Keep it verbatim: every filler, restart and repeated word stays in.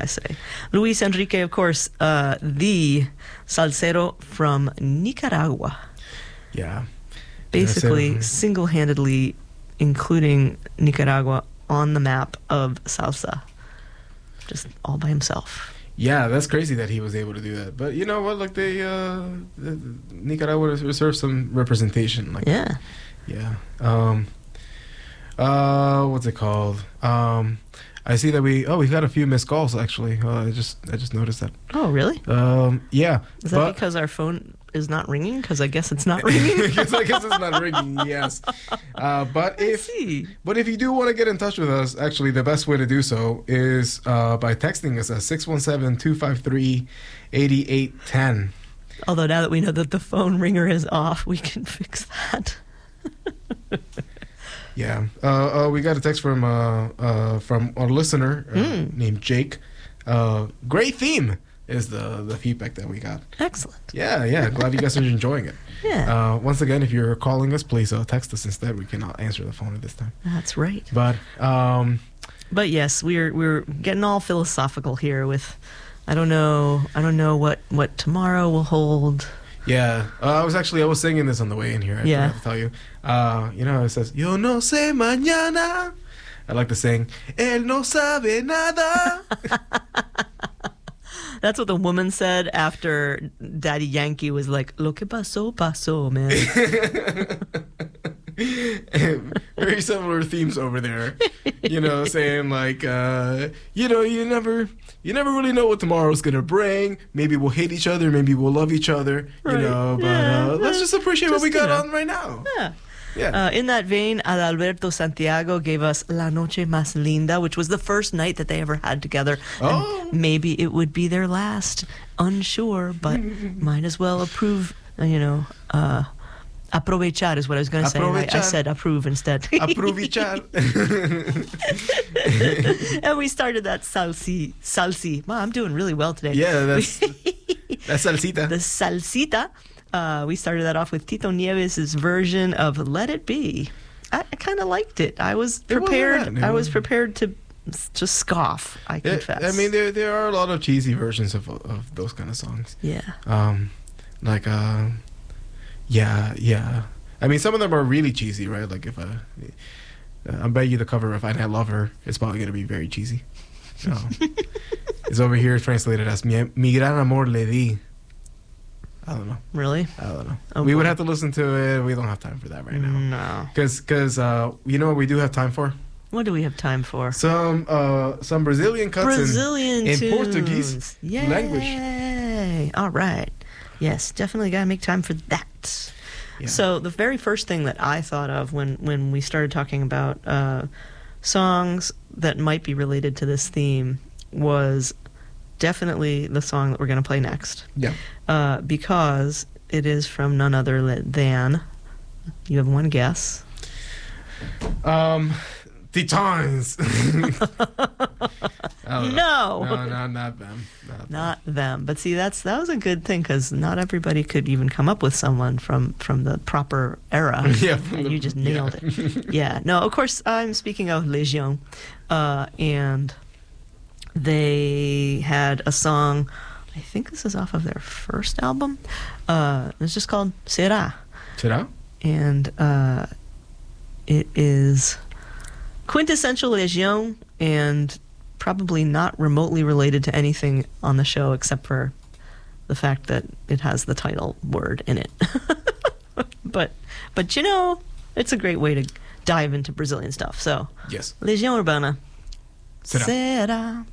I say. Luis Enrique, of course, uh, the salsero from Nicaragua. Yeah. Basically, single-handedly including Nicaragua on the map of salsa. Just all by himself. Yeah, that's crazy that he was able to do that. But you know what? Like they, uh, the, Nicaragua deserves some representation. Like, yeah, yeah. Um, uh, what's it called? Um, I see that we. Oh, we got a few missed calls actually. Uh, I just, I just noticed that. Oh, really? Um, yeah. Is that but, because our phone is not ringing? Because I guess it's not ringing. Because I guess it's not ringing. Yes. Uh, but I if, see. but if you do want to get in touch with us, actually, the best way to do so is uh, by texting us at six one seven, two five three, eight eight one zero. Although now that we know that the phone ringer is off, we can fix that. Yeah. Uh, uh, we got a text from uh, uh, from our listener uh, Mm. named Jake. Uh, great theme is the, the feedback that we got. Excellent. Yeah, yeah. Glad you guys are enjoying it. Yeah. Uh, once again, if you're calling us, please uh, text us instead. We cannot answer the phone at this time. That's right. But um, But yes, we're we're getting all philosophical here with I don't know I don't know what, what tomorrow will hold. yeah, uh, I was actually I was singing this on the way in here. I Yeah. forgot to tell you. Uh, you know, it says Yo no sé mañana. I like to sing Él no sabe nada. That's what the woman said after Daddy Yankee was like, "Lo que pasó, pasó, man." Very similar themes over there, you know, saying like, uh, you know, you never, you never really know what tomorrow's gonna bring. Maybe we'll hate each other, maybe we'll love each other, you Right. know. But Yeah, uh, let's just appreciate just, what we got you know. on right now. Yeah. Yeah. Uh, in that vein, Adalberto Santiago gave us La Noche Más Linda, which was the first night that they ever had together. Oh. And maybe it would be their last. Unsure, but might as well approve, uh, you know, uh, aprovechar is what I was going to say. I, I Aprovechar. said approve instead. Aprovechar. And we started that salsi. Salsi. Wow, I'm doing really well today. Yeah, that's that's salsita. The salsita. Uh, we started that off with Tito Nieves' version of Let It Be. I, I kind of liked it. I was It wasn't prepared. bad. It I was wasn't- prepared to just scoff, I Yeah, confess. I mean, there there are a lot of cheesy versions of of those kind of songs. yeah. Um, like uh, yeah, yeah. I mean, some of them are really cheesy, right? Like if I, I bet you the cover of "I Not Love Her" is probably gonna be very cheesy. Um, it's over here translated as "Mi, mi gran amor le di." I don't know. Really? I don't know. Oh, we would boy. have to listen to it. We don't have time for that right now. No. Because, because uh, you know what we do have time for? What do we have time for? Some uh, some Brazilian cuts in- Brazilian in, tunes. Portuguese Yay. language. All right. Yes, definitely got to make time for that. Yeah. So the very first thing that I thought of when, when we started talking about uh, songs that might be related to this theme was definitely the song that we're going to play next. Yeah. Uh, because it is from none other li- than, you have one guess. Um, Titans. No. No, no, not them. Not, Not them. But see, that's that was a good thing because not everybody could even come up with someone from, from the proper era. Yeah, from and the- you just yeah. nailed it. Yeah. No, of course, I'm speaking of Légion. Uh, and they had a song, I think this is off of their first album. Uh, it's just called Será. Será? And uh, it is quintessential Légion and probably not remotely related to anything on the show except for the fact that it has the title word in it. but but you know, it's a great way to dive into Brazilian stuff. So Yes. Legião Urbana. Será. Será.